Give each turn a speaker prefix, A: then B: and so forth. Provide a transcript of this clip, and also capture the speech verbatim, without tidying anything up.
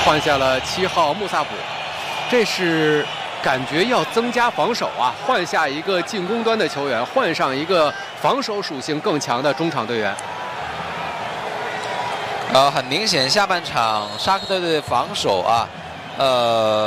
A: 换下了七号穆萨普，这是感觉要增加防守啊，换下一个进攻端的球员，换上一个防守属性更强的中场队员。
B: 呃，很明显，下半场沙克特队的防守啊，呃。